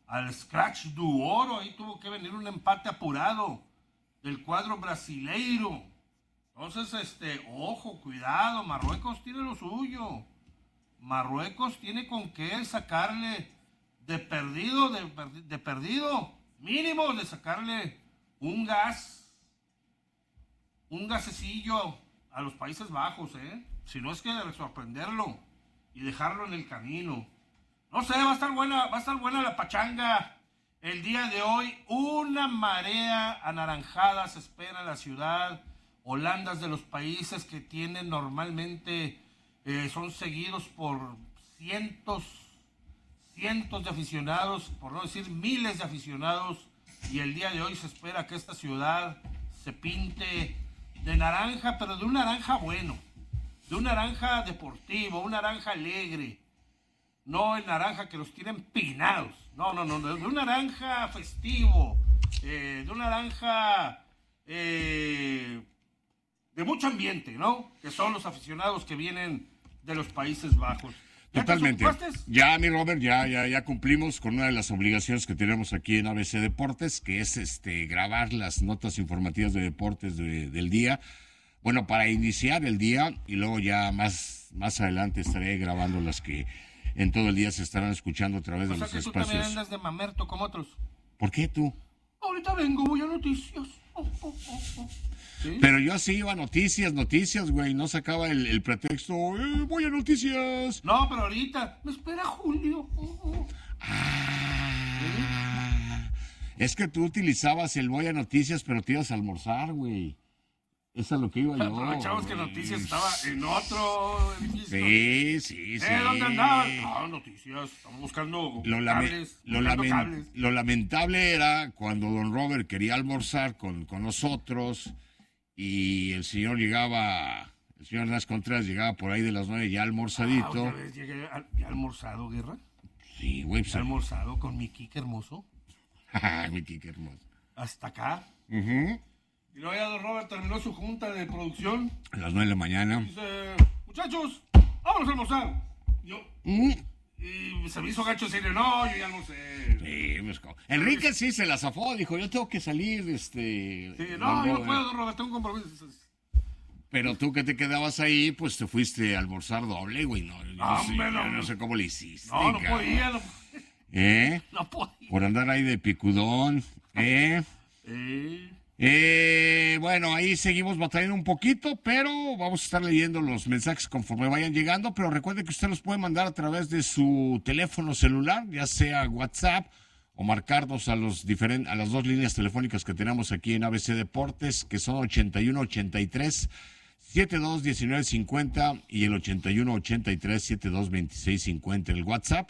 al Scratch do Oro, ahí tuvo que venir un empate apurado del cuadro brasileiro. Entonces, ojo, cuidado, Marruecos tiene lo suyo. Marruecos tiene con qué sacarle de perdido, mínimo de sacarle un gasecillo a los Países Bajos, si no es que de sorprenderlo y dejarlo en el camino. No sé, va a estar buena la pachanga el día de hoy. Una marea anaranjada se espera en la ciudad. Holandas, de los países que tienen normalmente, son seguidos por cientos de aficionados, por no decir miles de aficionados, y el día de hoy se espera que esta ciudad se pinte de naranja, pero de un naranja bueno, de un naranja deportivo, un naranja alegre, no el naranja que los tienen pinados, no, de un naranja festivo, de un naranja de mucho ambiente, ¿no? Que son los aficionados que vienen de los Países Bajos. Totalmente. Ya, mi Robert, ya cumplimos con una de las obligaciones que tenemos aquí en ABC Deportes, que es grabar las notas informativas de deportes del día. Bueno, para iniciar el día, y luego ya más adelante estaré grabando las que en todo el día se estarán escuchando a través de los espacios. O sea que tú también andas de mamerto como otros. ¿Por qué tú? Ahorita vengo, voy a noticias. ¿Sí? Pero yo así iba a noticias, güey, no sacaba el pretexto, voy a noticias. No, pero ahorita, me espera Julio. Es que tú utilizabas el voy a noticias, pero te ibas a almorzar, güey. Eso es lo que iba yo. Aprovechamos que Noticias estaba en otro edificio. Sí. ¿Dónde andaban? Noticias, estamos buscando cables. Lo lamentable era cuando don Robert quería almorzar con nosotros y el señor Hernández Contreras llegaba por ahí de las 9 ya almorzadito. ¿Ya almorzado, Guerra? Sí, güey. ¿Ya almorzado con mi Kike hermoso? Mi Kike hermoso. Hasta acá. Uh-huh. Y luego ya don Robert terminó su junta de producción. A las 9 de la mañana. Dice, muchachos, vámonos a almorzar. Yo, y se me hizo gacho decirle, no, yo ya almorcé. Sí, pues, Enrique sí se la zafó, dijo, yo tengo que salir, Sí, no, yo no puedo, don Robert, tengo un compromiso. Pero tú que te quedabas ahí, pues te fuiste a almorzar doble, güey. No sé cómo le hiciste. No podía. No podía. Por andar ahí de picudón, bueno, ahí seguimos batallando un poquito, pero vamos a estar leyendo los mensajes conforme vayan llegando, pero recuerde que usted los puede mandar a través de su teléfono celular, ya sea WhatsApp o marcarnos a las dos líneas telefónicas que tenemos aquí en ABC Deportes, que son 8183-721950 y el 8183-722650, el WhatsApp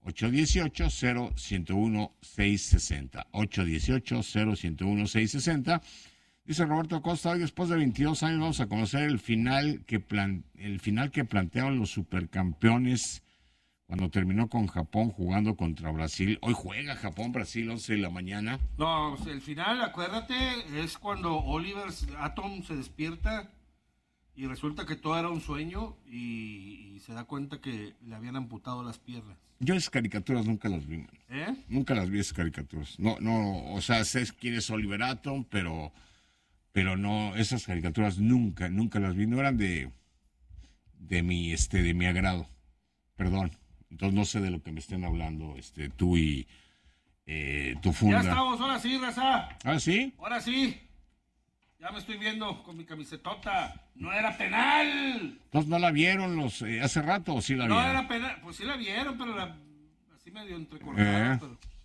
818-011660. 818-011660. Dice Roberto Acosta, hoy después de 22 años vamos a conocer el final que plantearon los supercampeones cuando terminó con Japón jugando contra Brasil. Hoy juega Japón-Brasil 11 de la mañana. No, el final, acuérdate, es cuando Oliver Atom se despierta y resulta que todo era un sueño y se da cuenta que le habían amputado las piernas. Yo esas caricaturas nunca las vi, man. Nunca las vi esas caricaturas. No, o sea, sé quién es Oliver Atom, pero no, esas caricaturas nunca las vi. No eran de mi agrado. Perdón. Entonces no sé de lo que me estén hablando, tú y tu funda. Ya estamos, ahora sí, raza. ¿Ah, sí? Ahora sí. Ya me estoy viendo con mi camisetota. No era penal. Entonces no la vieron hace rato o sí la vieron. No era penal. Pues sí la vieron, pero así medio entrecortada.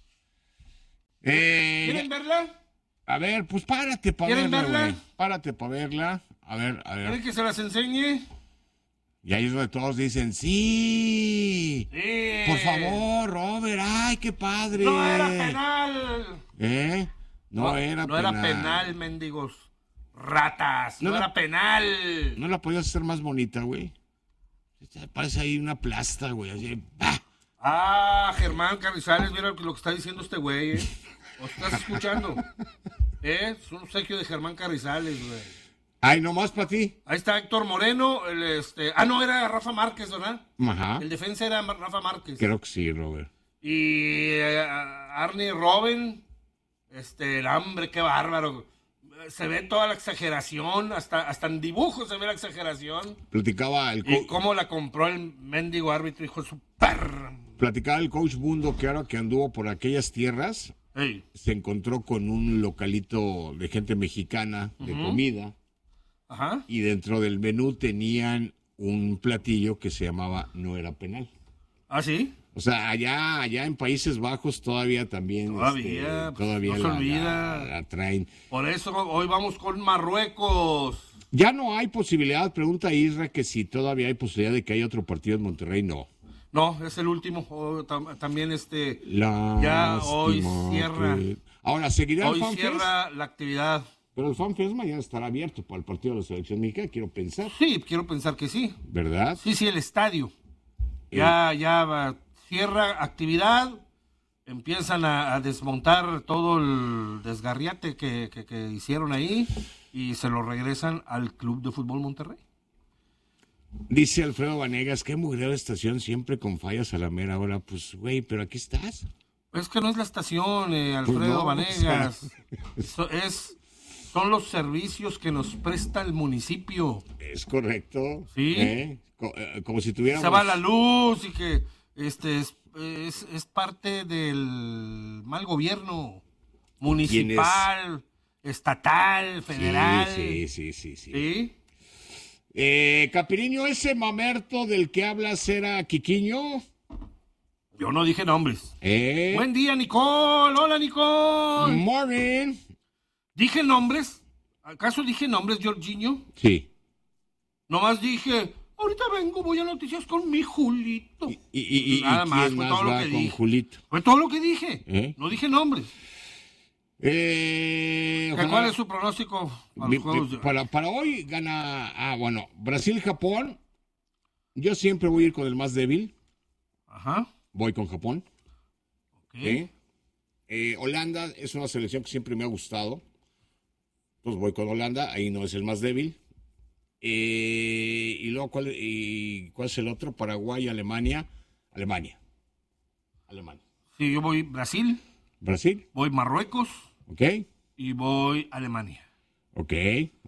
¿Quieren verla? A ver, pues párate para verla. ¿Quieren verla? Párate para verla. A ver. ¿Quieren que se las enseñe? Y ahí es donde todos dicen, sí. Por favor, Robert, ay, qué padre. No era penal. No era penal, mendigos. Ratas, no era penal. ¿No la podías hacer más bonita, güey? Parece ahí una plasta, güey, así. Germán Carrizales, mira lo que está diciendo este güey, ¿O estás escuchando? Es un obsequio de Germán Carrizales, güey. Ay, nomás para ti. Ahí está Héctor Moreno, no, era Rafa Márquez, ¿verdad? Ajá. El defensa era Rafa Márquez. Creo que sí, Robert. Y Arnie Robben, el hambre, qué bárbaro. Se ve toda la exageración, hasta en dibujos se ve la exageración. Platicaba y cómo la compró el mendigo árbitro, hijo de su perra. Platicaba el coach Mundo que ahora que anduvo por aquellas tierras, se encontró con un localito de gente mexicana de comida. Ajá. Y dentro del menú tenían un platillo que se llamaba No Era Penal. ¿Ah, sí? O sea, allá en Países Bajos todavía también. Todavía no se olvida. La traen. Por eso hoy vamos con Marruecos. Ya no hay posibilidad, pregunta Isra, que si todavía hay posibilidad de que haya otro partido en Monterrey. No. No, es el último. También ya hoy cierra. Ahora, seguirá el FanFest. Hoy cierra la actividad. Pero el FanFest mañana estará abierto para el partido de la selección mexicana, quiero pensar. Sí, quiero pensar que sí. ¿Verdad? Sí, el estadio. Ya cierra actividad, empiezan a desmontar todo el desgarriate que hicieron ahí y se lo regresan al Club de Fútbol Monterrey. Dice Alfredo Vanegas, qué mugrero de estación siempre con fallas a la mera hora. Pues, güey, pero aquí estás. Es que no es la estación, Alfredo Vanegas. Son los servicios que nos presta el municipio. Es correcto. Sí. Como si tuviéramos... Se va la luz y que es parte del mal gobierno municipal, estatal, federal. Sí. Capiriño, ese mamerto del que hablas era Quiquiño. Yo no dije nombres. Buen día, Nicole. Hola, Nicole. Morning. ¿Dije nombres? ¿Acaso dije nombres, Jorginho? Sí. Nomás dije, ahorita vengo, voy a noticias con mi Julito. Y nada más, fue todo lo que dije. Julito? Fue todo lo que dije. No dije nombres. ¿Cuál es su pronóstico para hoy? Gana, Brasil-Japón. Yo siempre voy a ir con el más débil. Ajá. Voy con Japón. Okay. Holanda es una selección que siempre me ha gustado. Pues voy con Holanda, ahí no es el más débil. Y luego, ¿cuál es el otro? Paraguay, Alemania. Sí, yo voy Brasil. Voy Marruecos. Ok. Y voy Alemania. Ok.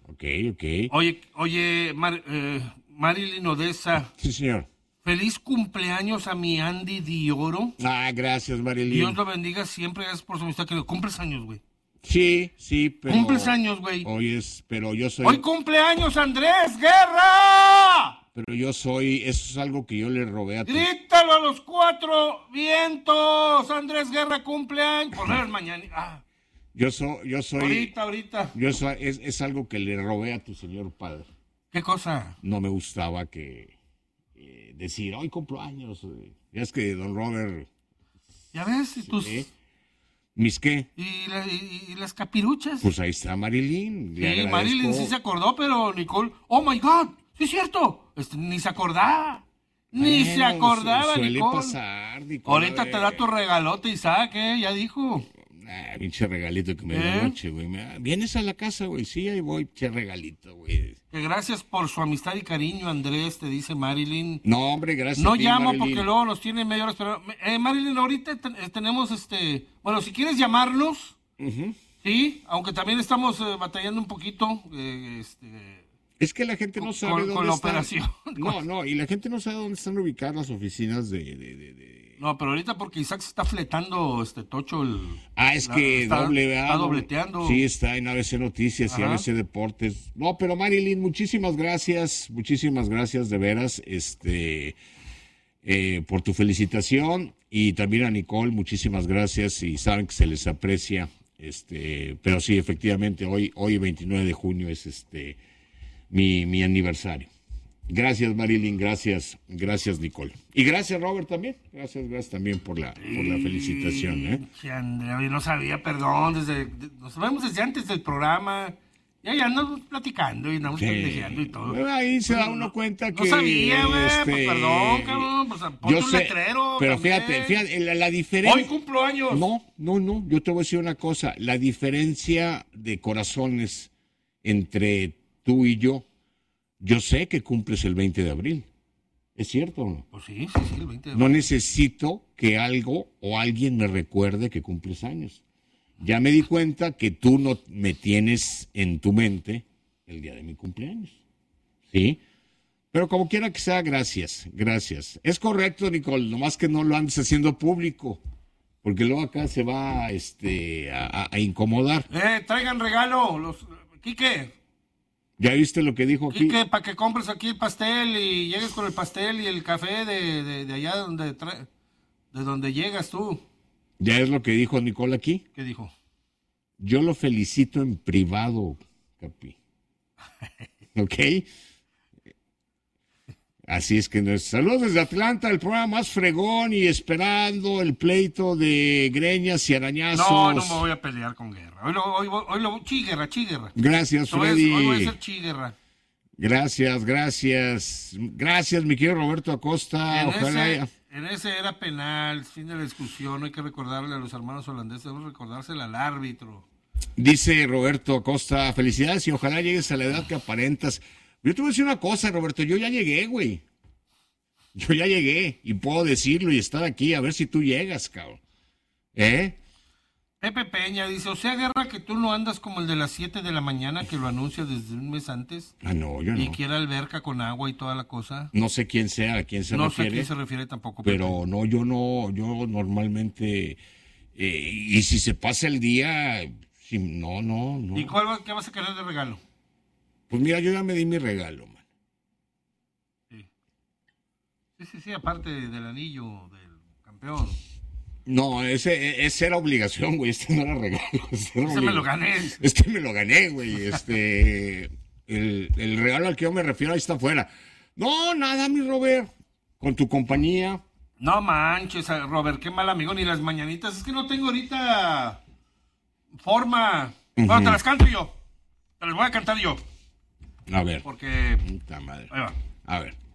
Oye, Marilyn Odessa. Sí, señor. Feliz cumpleaños a mi Andy Dioro. Gracias, Marilyn. Dios lo bendiga siempre, gracias por su amistad. Que cumples años, güey. Sí, pero... Cumples años, güey. Pero yo soy... ¡Hoy cumpleaños, Andrés Guerra! Pero eso es algo que yo le robé a ti. ¡Grítalo a los 4 vientos! Andrés Guerra cumpleaños. Poner mañana. Yo soy... Ahorita. Es algo que le robé a tu señor padre. ¿Qué cosa? No me gustaba decir, hoy cumplo años. Ya es que don Robert... ¿Ya ves? ¿Mis qué? ¿Y las capiruchas? Pues ahí está Marilyn. Sí, Marilyn sí se acordó, pero Nicole... ¡Oh, my God! ¡Sí es cierto! Ni se acordaba. Se acordaba, suele Nicole. Pasar, Nicole. Ahorita te da tu regalote, Isaac, Ya dijo. Pinche regalito que me dio anoche, güey. ¿Vienes a la casa, güey? Sí, ahí voy, pinche regalito, güey. Que gracias por su amistad y cariño, Andrés, te dice Marilyn. No, hombre, gracias. No llamo Marilyn, porque luego nos tiene media hora esperando. Marilyn, ahorita tenemos bueno, si quieres llamarnos, sí, aunque también estamos batallando un poquito, Es que la gente no sabe dónde con la operación. No, y la gente no sabe dónde están ubicadas las oficinas de... No, pero ahorita porque Isaac se está fletando Tocho está dobleteando. Sí, está en ABC Noticias y ABC Deportes. No, pero Marilyn, muchísimas gracias de veras, por tu felicitación, y también a Nicole, muchísimas gracias, y saben que se les aprecia, pero sí, efectivamente, hoy 29 de junio es mi aniversario. Gracias, Marilyn, gracias, Nicole. Y gracias, Robert, también. Gracias también por la felicitación. Sí, Andrea, yo no sabía, perdón, nos vemos desde antes del programa. Ya andamos platicando y andamos pendejeando y todo. Bueno, ahí se da uno cuenta que... No sabía, pues perdón, cabrón, pues ponte un letrero. Pero también. fíjate, la diferencia... Hoy cumplo años. No, yo te voy a decir una cosa. La diferencia de corazones entre tú y yo sé que cumples el 20 de abril. ¿Es cierto o no? Pues sí, el 20 de No necesito que algo o alguien me recuerde que cumples años. Ya me di cuenta que tú no me tienes en tu mente el día de mi cumpleaños. ¿Sí? Pero como quiera que sea, gracias. Es correcto, Nicole, nomás que no lo andes haciendo público, porque luego acá se va a incomodar. Traigan regalo, Quique. ¿Ya viste lo que dijo aquí? Quique, para que compres aquí el pastel y llegues con el pastel y el café de allá de donde llegas tú. ¿Ya es lo que dijo Nicole aquí? ¿Qué dijo? Yo lo felicito en privado, Capi. ¿Ok? Así es que saludos desde Atlanta, el programa más fregón y esperando el pleito de greñas y arañazos. No me voy a pelear con Guerra. Hoy lo chiguerra. Gracias, Freddy. Hoy voy a ser chiguerra. Gracias, mi querido Roberto Acosta. En ese era penal, fin de la discusión. Hay que recordarle a los hermanos holandeses, debemos recordárselo al árbitro. Dice Roberto Acosta, felicidades y ojalá llegues a la edad que aparentas. Yo te voy a decir una cosa, Roberto, yo ya llegué, güey. Yo ya llegué y puedo decirlo y estar aquí a ver si tú llegas, cabrón. Pepe Peña dice, o sea, Guerra, que tú no andas como el de las 7 de la mañana que lo anuncia desde un mes antes. Ah, no, yo no. Y quiere alberca con agua y toda la cosa. No sé quién sea, a quién se refiere. No sé a quién se refiere tampoco. Pero Pepe. No, yo normalmente, y si se pasa el día, no. ¿Y qué vas a querer de regalo? Pues mira, yo ya me di mi regalo, man. Sí, aparte del anillo del campeón. No, ese era obligación, güey. Este no era regalo. Ese me lo gané. Este me lo gané, güey. El regalo al que yo me refiero ahí está afuera. No, nada, mi Robert. Con tu compañía. No manches, Robert, qué mal amigo. Ni las mañanitas. Es que no tengo ahorita forma. Bueno, te las canto yo. Te las voy a cantar yo. A ver. Porque... Puta madre. Ahí va. A ver.